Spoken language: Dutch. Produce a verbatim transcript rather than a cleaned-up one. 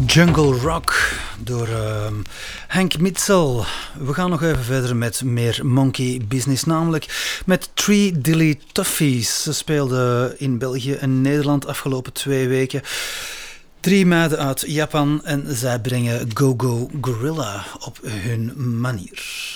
Jungle Rock door uh, Hank Mitchell. We gaan nog even verder met meer monkey business, namelijk met Three Dilly Toughies. Ze speelden in België en Nederland afgelopen twee weken. Drie meiden uit Japan en zij brengen Go Go Gorilla op hun manier.